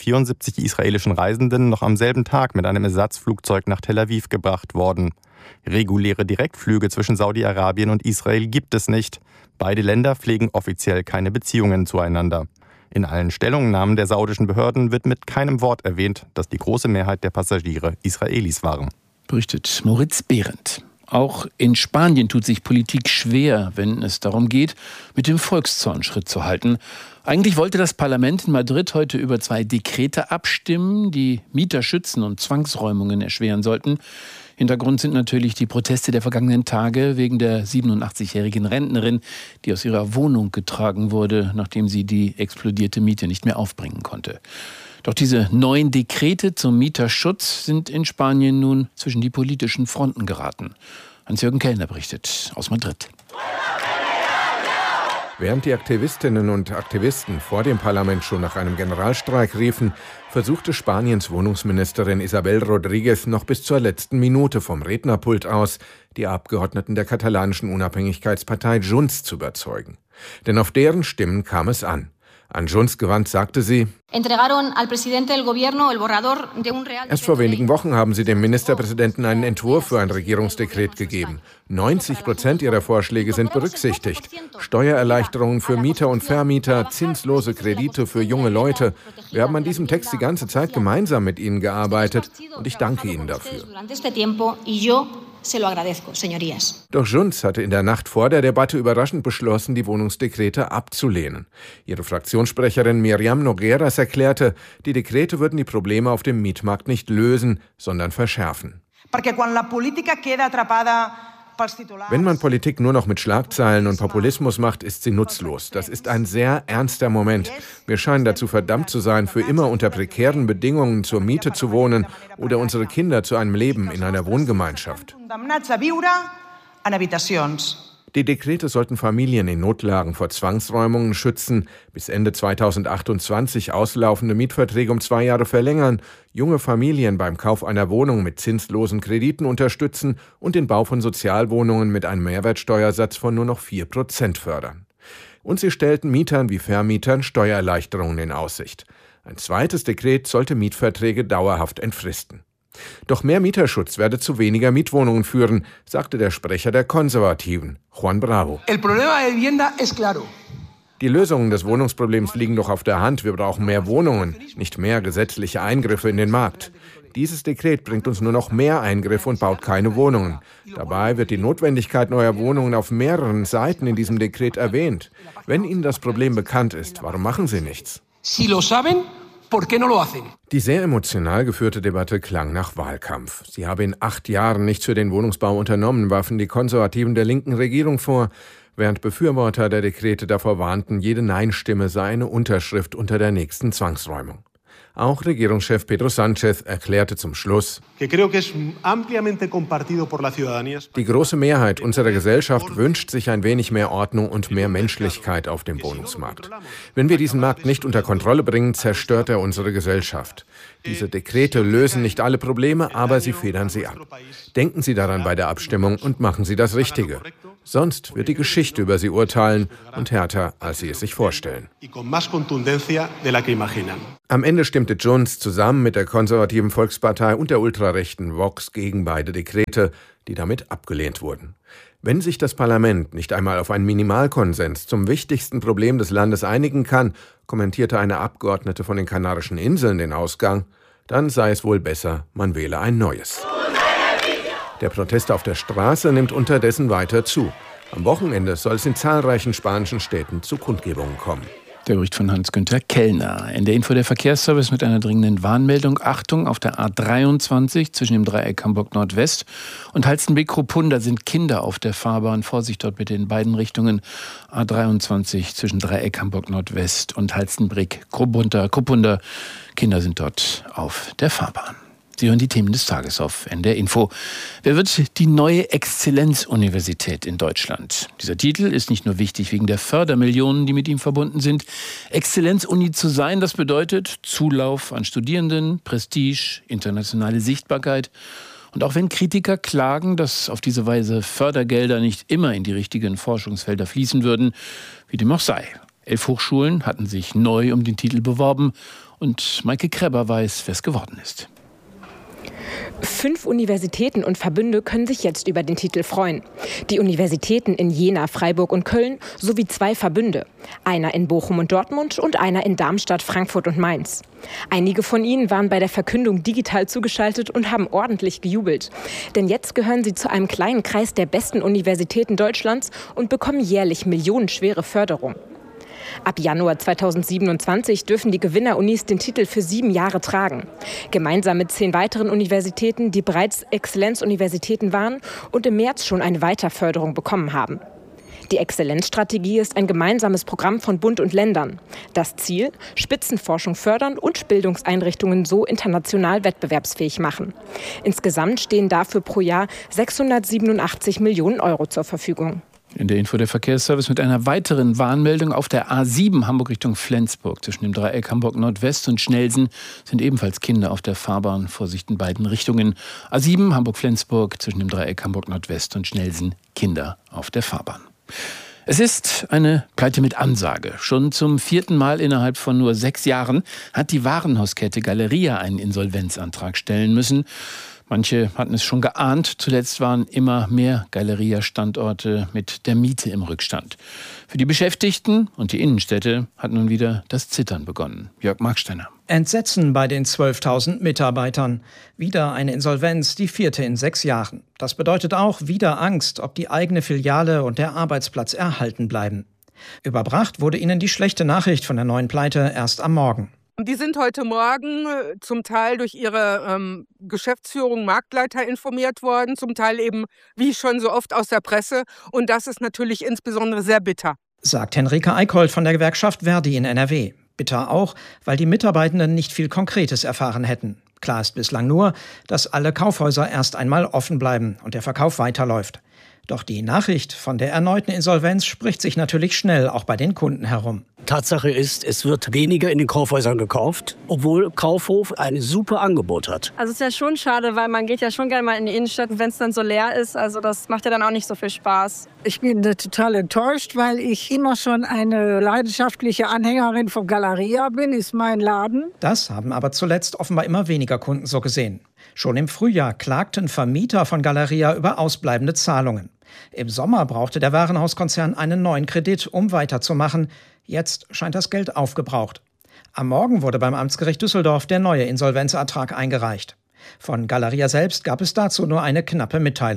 [SPEAKER 1] 174 israelischen Reisenden noch am selben Tag mit einem Ersatzflugzeug nach Tel Aviv gebracht worden. Reguläre Direktflüge zwischen Saudi-Arabien und Israel gibt es nicht. Beide Länder pflegen offiziell keine Beziehungen zueinander. In allen Stellungnahmen der saudischen Behörden wird mit keinem Wort erwähnt, dass die große Mehrheit der Passagiere Israelis waren.
[SPEAKER 19] Berichtet Moritz Behrendt. Auch in Spanien tut sich Politik schwer, wenn es darum geht, mit dem Volkszorn Schritt zu halten. Eigentlich wollte das Parlament in Madrid heute über 2 Dekrete abstimmen, die Mieterschützen und Zwangsräumungen erschweren sollten. Hintergrund sind natürlich die Proteste der vergangenen Tage wegen der 87-jährigen Rentnerin, die aus ihrer Wohnung getragen wurde, nachdem sie die explodierte Miete nicht mehr aufbringen konnte. Doch diese neuen Dekrete zum Mieterschutz sind in Spanien nun zwischen die politischen Fronten geraten. Hans-Jürgen Kellner berichtet aus Madrid.
[SPEAKER 22] Während die Aktivistinnen und Aktivisten vor dem Parlament schon nach einem Generalstreik riefen, versuchte Spaniens Wohnungsministerin Isabel Rodríguez noch bis zur letzten Minute vom Rednerpult aus, die Abgeordneten der katalanischen Unabhängigkeitspartei Junts zu überzeugen. Denn auf deren Stimmen kam es an. An Junts gewandt sagte sie: Erst vor wenigen Wochen haben sie dem Ministerpräsidenten einen Entwurf für ein Regierungsdekret gegeben. 90% ihrer Vorschläge sind berücksichtigt. Steuererleichterungen für Mieter und Vermieter, zinslose Kredite für junge Leute. Wir haben an diesem Text die ganze Zeit gemeinsam mit ihnen gearbeitet und ich danke ihnen dafür. Doch Junts hatte in der Nacht vor der Debatte überraschend beschlossen, die Wohnungsdekrete abzulehnen. Ihre Fraktionssprecherin Miriam Nogueras erklärte, die Dekrete würden die Probleme auf dem Mietmarkt nicht lösen, sondern verschärfen. Wenn man Politik nur noch mit Schlagzeilen und Populismus macht, ist sie nutzlos. Das ist ein sehr ernster Moment. Wir scheinen dazu verdammt zu sein, für immer unter prekären Bedingungen zur Miete zu wohnen oder unsere Kinder zu einem Leben in einer Wohngemeinschaft. Die Dekrete sollten Familien in Notlagen vor Zwangsräumungen schützen, bis Ende 2028 auslaufende Mietverträge um 2 Jahre verlängern, junge Familien beim Kauf einer Wohnung mit zinslosen Krediten unterstützen und den Bau von Sozialwohnungen mit einem Mehrwertsteuersatz von nur noch 4% fördern. Und sie stellten Mietern wie Vermietern Steuererleichterungen in Aussicht. Ein zweites Dekret sollte Mietverträge dauerhaft entfristen. Doch mehr Mieterschutz werde zu weniger Mietwohnungen führen, sagte der Sprecher der Konservativen, Juan Bravo. Die Lösungen des Wohnungsproblems liegen doch auf der Hand. Wir brauchen mehr Wohnungen, nicht mehr gesetzliche Eingriffe in den Markt. Dieses Dekret bringt uns nur noch mehr Eingriffe und baut keine Wohnungen. Dabei wird die Notwendigkeit neuer Wohnungen auf mehreren Seiten in diesem Dekret erwähnt. Wenn Ihnen das Problem bekannt ist, warum machen Sie nichts? Die sehr emotional geführte Debatte klang nach Wahlkampf. Sie habe in 8 Jahren nichts für den Wohnungsbau unternommen, warfen die Konservativen der linken Regierung vor, während Befürworter der Dekrete davor warnten, jede Nein-Stimme sei eine Unterschrift unter der nächsten Zwangsräumung. Auch Regierungschef Pedro Sánchez erklärte zum Schluss: Die große Mehrheit unserer Gesellschaft wünscht sich ein wenig mehr Ordnung und mehr Menschlichkeit auf dem Wohnungsmarkt. Wenn wir diesen Markt nicht unter Kontrolle bringen, zerstört er unsere Gesellschaft. Diese Dekrete lösen nicht alle Probleme, aber sie federn sie ab. Denken Sie daran bei der Abstimmung und machen Sie das Richtige. Sonst wird die Geschichte über Sie urteilen und härter, als Sie es sich vorstellen. Am Ende stimmte Junts zusammen mit der konservativen Volkspartei und der ultrarechten Vox gegen beide Dekrete, die damit abgelehnt wurden. Wenn sich das Parlament nicht einmal auf einen Minimalkonsens zum wichtigsten Problem des Landes einigen kann, kommentierte eine Abgeordnete von den Kanarischen Inseln den Ausgang, dann sei es wohl besser, man wähle ein neues. Der Protest auf der Straße nimmt unterdessen weiter zu. Am Wochenende soll es in zahlreichen spanischen Städten zu Kundgebungen kommen.
[SPEAKER 19] Der Bericht von Hans-Günther Kellner. In der Info der Verkehrsservice mit einer dringenden Warnmeldung. Achtung, auf der A23 zwischen dem Dreieck Hamburg Nordwest und Halstenbek-Kruppunda sind Kinder auf der Fahrbahn. Vorsicht dort bitte in beiden Richtungen. A23 zwischen Dreieck Hamburg Nordwest und Halstenbek-Kruppunda. Kinder sind dort auf der Fahrbahn. Sie hören die Themen des Tages auf NDR Info. Wer wird die neue Exzellenzuniversität in Deutschland? Dieser Titel ist nicht nur wichtig wegen der Fördermillionen, die mit ihm verbunden sind. Exzellenzuni zu sein, das bedeutet Zulauf an Studierenden, Prestige, internationale Sichtbarkeit. Und auch wenn Kritiker klagen, dass auf diese Weise Fördergelder nicht immer in die richtigen Forschungsfelder fließen würden, wie dem auch sei. 11 Hochschulen hatten sich neu um den Titel beworben und Maike Kreber weiß, wer es geworden ist.
[SPEAKER 5] 5 Universitäten und Verbünde können sich jetzt über den Titel freuen. Die Universitäten in Jena, Freiburg und Köln sowie 2 Verbünde. Einer in Bochum und Dortmund und einer in Darmstadt, Frankfurt und Mainz. Einige von ihnen waren bei der Verkündung digital zugeschaltet und haben ordentlich gejubelt. Denn jetzt gehören sie zu einem kleinen Kreis der besten Universitäten Deutschlands und bekommen jährlich millionenschwere Förderung. Ab Januar 2027 dürfen die Gewinnerunis den Titel für 7 Jahre tragen. Gemeinsam mit 10 weiteren Universitäten, die bereits Exzellenzuniversitäten waren und im März schon eine Weiterförderung bekommen haben. Die Exzellenzstrategie ist ein gemeinsames Programm von Bund und Ländern. Das Ziel: Spitzenforschung fördern und Bildungseinrichtungen so international wettbewerbsfähig machen. Insgesamt stehen dafür pro Jahr 687 Millionen Euro zur Verfügung.
[SPEAKER 19] In der Info der Verkehrsservice mit einer weiteren Warnmeldung auf der A7 Hamburg Richtung Flensburg. Zwischen dem Dreieck Hamburg Nordwest und Schnelsen sind ebenfalls Kinder auf der Fahrbahn. Vorsicht in beiden Richtungen. A7 Hamburg-Flensburg zwischen dem Dreieck Hamburg Nordwest und Schnelsen. Kinder auf der Fahrbahn. Es ist eine Pleite mit Ansage. Schon zum 4. Mal innerhalb von nur 6 Jahren hat die Warenhauskette Galeria einen Insolvenzantrag stellen müssen. Manche hatten es schon geahnt. Zuletzt waren immer mehr Galeria-Standorte mit der Miete im Rückstand. Für die Beschäftigten und die Innenstädte hat nun wieder das Zittern begonnen. Jörg Marksteiner.
[SPEAKER 17] Entsetzen bei den 12.000 Mitarbeitern. Wieder eine Insolvenz, die 4. in 6 Jahren. Das bedeutet auch wieder Angst, ob die eigene Filiale und der Arbeitsplatz erhalten bleiben. Überbracht wurde ihnen die schlechte Nachricht von der neuen Pleite erst am Morgen.
[SPEAKER 7] Die sind heute Morgen zum Teil durch ihre Geschäftsführung, Marktleiter informiert worden, zum Teil eben, wie schon so oft, aus der Presse. Und das ist natürlich insbesondere sehr bitter.
[SPEAKER 17] Sagt Henrike Eickholt von der Gewerkschaft Verdi in NRW. Bitter auch, weil die Mitarbeitenden nicht viel Konkretes erfahren hätten. Klar ist bislang nur, dass alle Kaufhäuser erst einmal offen bleiben und der Verkauf weiterläuft. Doch die Nachricht von der erneuten Insolvenz spricht sich natürlich schnell auch bei den Kunden herum.
[SPEAKER 23] Tatsache ist, es wird weniger in den Kaufhäusern gekauft, obwohl Kaufhof ein super Angebot hat.
[SPEAKER 24] Also es ist ja schon schade, weil man geht ja schon gerne mal in die Innenstadt, wenn es dann so leer ist. Also das macht ja dann auch nicht so viel Spaß.
[SPEAKER 25] Ich bin total enttäuscht, weil ich immer schon eine leidenschaftliche Anhängerin von Galeria bin, ist mein Laden.
[SPEAKER 17] Das haben aber zuletzt offenbar immer weniger Kunden so gesehen. Schon im Frühjahr klagten Vermieter von Galeria über ausbleibende Zahlungen. Im Sommer brauchte der Warenhauskonzern einen neuen Kredit, um weiterzumachen. Jetzt scheint das Geld aufgebraucht. Am Morgen wurde beim Amtsgericht Düsseldorf der neue Insolvenzantrag eingereicht. Von Galeria selbst gab es dazu nur eine knappe Mitteilung.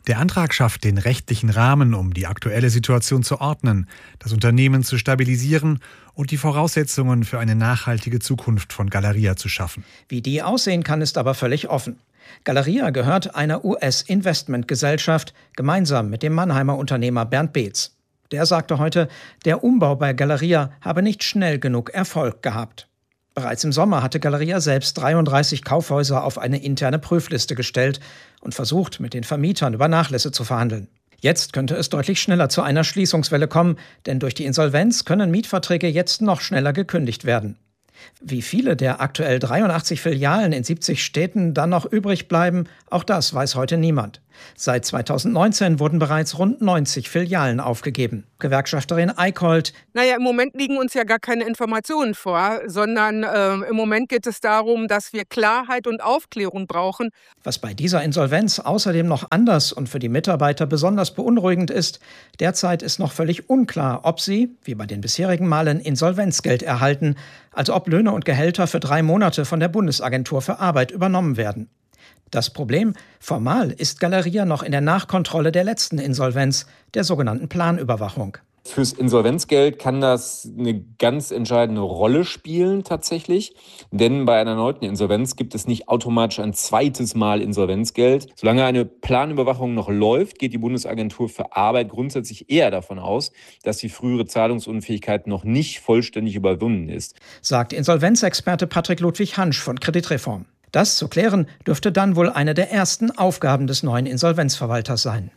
[SPEAKER 4] Der Antrag schafft den rechtlichen Rahmen, um die aktuelle Situation zu ordnen, das Unternehmen zu stabilisieren und die Voraussetzungen für eine nachhaltige Zukunft von Galeria zu schaffen.
[SPEAKER 17] Wie die aussehen kann, ist aber völlig offen. Galeria gehört einer US-Investmentgesellschaft gemeinsam mit dem Mannheimer Unternehmer Bernd Beetz. Der sagte heute, der Umbau bei Galeria habe nicht schnell genug Erfolg gehabt. Bereits im Sommer hatte Galeria selbst 33 Kaufhäuser auf eine interne Prüfliste gestellt und versucht, mit den Vermietern über Nachlässe zu verhandeln. Jetzt könnte es deutlich schneller zu einer Schließungswelle kommen, denn durch die Insolvenz können Mietverträge jetzt noch schneller gekündigt werden. Wie viele der aktuell 83 Filialen in 70 Städten dann noch übrig bleiben, auch das weiß heute niemand. Seit 2019 wurden bereits rund 90 Filialen aufgegeben. Gewerkschafterin Eickholt:
[SPEAKER 7] Im Moment liegen uns ja gar keine Informationen vor, sondern im Moment geht es darum, dass wir Klarheit und Aufklärung brauchen.
[SPEAKER 17] Was bei dieser Insolvenz außerdem noch anders und für die Mitarbeiter besonders beunruhigend ist, derzeit ist noch völlig unklar, ob sie, wie bei den bisherigen Malen, Insolvenzgeld erhalten, also ob Löhne und Gehälter für 3 Monate von der Bundesagentur für Arbeit übernommen werden. Das Problem: Formal ist Galeria noch in der Nachkontrolle der letzten Insolvenz, der sogenannten Planüberwachung.
[SPEAKER 6] Fürs Insolvenzgeld kann das eine ganz entscheidende Rolle spielen tatsächlich. Denn bei einer erneuten Insolvenz gibt es nicht automatisch ein zweites Mal Insolvenzgeld. Solange eine Planüberwachung noch läuft, geht die Bundesagentur für Arbeit grundsätzlich eher davon aus, dass die frühere Zahlungsunfähigkeit noch nicht vollständig überwunden ist,
[SPEAKER 17] sagt Insolvenzexperte Patrick Ludwig Hansch von Kreditreform. Das zu klären, dürfte dann wohl eine der ersten Aufgaben des neuen Insolvenzverwalters sein.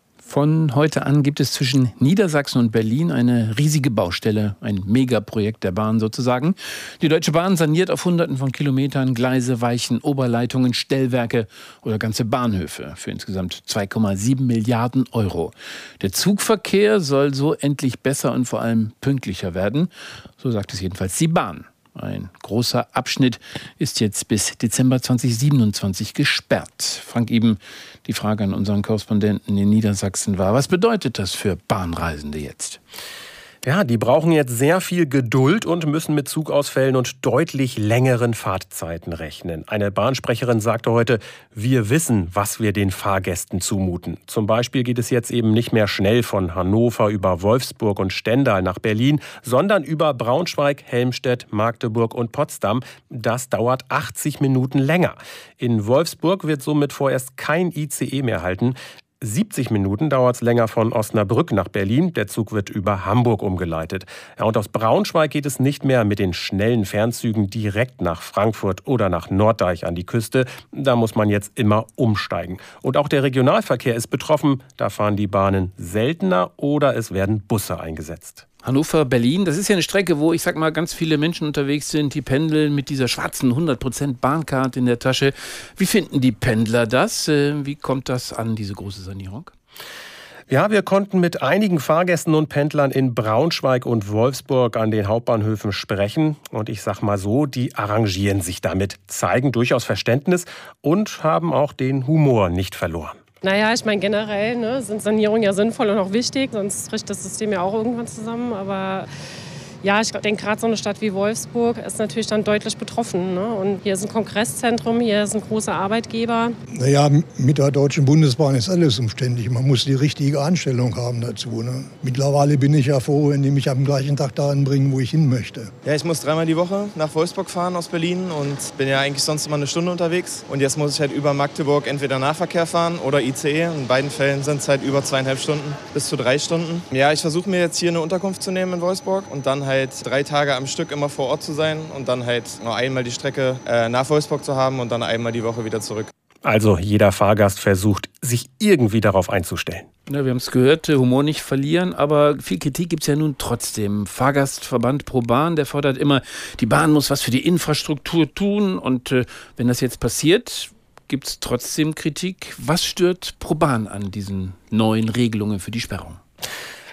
[SPEAKER 19] Von heute an gibt es zwischen Niedersachsen und Berlin eine riesige Baustelle, ein Megaprojekt der Bahn sozusagen. Die Deutsche Bahn saniert auf Hunderten von Kilometern Gleise, Weichen, Oberleitungen, Stellwerke oder ganze Bahnhöfe für insgesamt 2,7 Milliarden Euro. Der Zugverkehr soll so endlich besser und vor allem pünktlicher werden, so sagt es jedenfalls die Bahn. Ein großer Abschnitt ist jetzt bis Dezember 2027 gesperrt. Frank Iben, die Frage an unseren Korrespondenten in Niedersachsen war: Was bedeutet das für Bahnreisende jetzt?
[SPEAKER 8] Ja, die brauchen jetzt sehr viel Geduld und müssen mit Zugausfällen und deutlich längeren Fahrtzeiten rechnen. Eine Bahnsprecherin sagte heute: Wir wissen, was wir den Fahrgästen zumuten. Zum Beispiel geht es jetzt eben nicht mehr schnell von Hannover über Wolfsburg und Stendal nach Berlin, sondern über Braunschweig, Helmstedt, Magdeburg und Potsdam. Das dauert 80 Minuten länger. In Wolfsburg wird somit vorerst kein ICE mehr halten. 70 Minuten dauert es länger von Osnabrück nach Berlin. Der Zug wird über Hamburg umgeleitet. Ja, und aus Braunschweig geht es nicht mehr mit den schnellen Fernzügen direkt nach Frankfurt oder nach Norddeich an die Küste. Da muss man jetzt immer umsteigen. Und auch der Regionalverkehr ist betroffen. Da fahren die Bahnen seltener oder es werden Busse eingesetzt.
[SPEAKER 19] Hannover-Berlin, das ist ja eine Strecke, wo, ich sag mal, ganz viele Menschen unterwegs sind, die pendeln mit dieser schwarzen 100% Bahncard in der Tasche. Wie finden die Pendler das? Wie kommt das an, diese große Sanierung?
[SPEAKER 8] Ja, wir konnten mit einigen Fahrgästen und Pendlern in Braunschweig und Wolfsburg an den Hauptbahnhöfen sprechen. Und ich sag mal so, die arrangieren sich damit, zeigen durchaus Verständnis und haben auch den Humor nicht verloren.
[SPEAKER 10] Naja, ich meine generell sind Sanierungen ja sinnvoll und auch wichtig, sonst bricht das System ja auch irgendwann zusammen. Aber ja, ich denke gerade so eine Stadt wie Wolfsburg ist natürlich dann deutlich betroffen. Und hier ist ein Kongresszentrum, hier ist ein großer Arbeitgeber.
[SPEAKER 13] Naja, mit der Deutschen Bundesbahn ist alles umständlich. Man muss die richtige Einstellung haben dazu. Mittlerweile bin ich ja froh, wenn die mich am gleichen Tag dahin bringen, wo ich hin möchte.
[SPEAKER 26] Ja, ich muss 3-mal die Woche nach Wolfsburg fahren aus Berlin und bin ja eigentlich sonst immer eine Stunde unterwegs. Und jetzt muss ich halt über Magdeburg entweder Nahverkehr fahren oder ICE. In beiden Fällen sind es halt über 2,5 Stunden bis zu 3 Stunden. Ja, ich versuche mir jetzt hier eine Unterkunft zu nehmen in Wolfsburg und dann halt 3 Tage am Stück immer vor Ort zu sein und dann halt nur einmal die Strecke nach Wolfsburg zu haben und dann einmal die Woche wieder zurück.
[SPEAKER 8] Also jeder Fahrgast versucht, sich irgendwie darauf einzustellen.
[SPEAKER 19] Ja, wir haben es gehört, Humor nicht verlieren, aber viel Kritik gibt es ja nun trotzdem. Fahrgastverband ProBahn, der fordert immer, die Bahn muss was für die Infrastruktur tun und wenn das jetzt passiert, gibt es trotzdem Kritik. Was stört ProBahn an diesen neuen Regelungen für die Sperrung?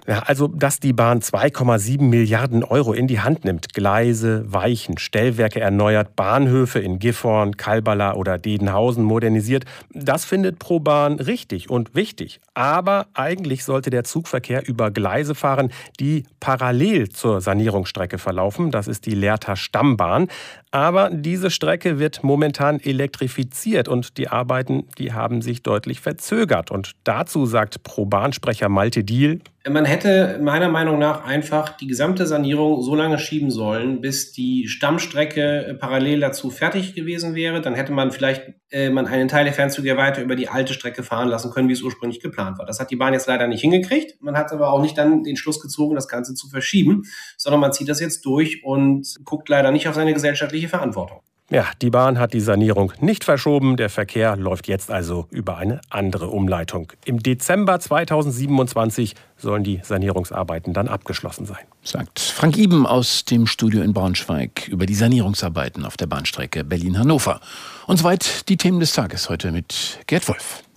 [SPEAKER 8] Ja, also, dass die Bahn 2,7 Milliarden Euro in die Hand nimmt, Gleise, Weichen, Stellwerke erneuert, Bahnhöfe in Gifhorn, Kalbala oder Dedenhausen modernisiert, das findet ProBahn richtig und wichtig. Aber eigentlich sollte der Zugverkehr über Gleise fahren, die parallel zur Sanierungsstrecke verlaufen. Das ist die Lehrter Stammbahn. Aber diese Strecke wird momentan elektrifiziert und die Arbeiten, die haben sich deutlich verzögert. Und dazu sagt ProBahn-Sprecher Malte Diehl:
[SPEAKER 2] Man hätte meiner Meinung nach einfach die gesamte Sanierung so lange schieben sollen, bis die Stammstrecke parallel dazu fertig gewesen wäre. Dann hätte man vielleicht einen Teil der Fernzüge weiter über die alte Strecke fahren lassen können, wie es ursprünglich geplant war. Das hat die Bahn jetzt leider nicht hingekriegt. Man hat aber auch nicht dann den Schluss gezogen, das Ganze zu verschieben, sondern man zieht das jetzt durch und guckt leider nicht auf seine gesellschaftliche Verantwortung.
[SPEAKER 8] Ja, die Bahn hat die Sanierung nicht verschoben. Der Verkehr läuft jetzt also über eine andere Umleitung. Im Dezember 2027 sollen die Sanierungsarbeiten dann abgeschlossen sein.
[SPEAKER 19] Sagt Frank Iben aus dem Studio in Braunschweig über die Sanierungsarbeiten auf der Bahnstrecke Berlin-Hannover. Und soweit die Themen des Tages heute mit Gerd Wolf.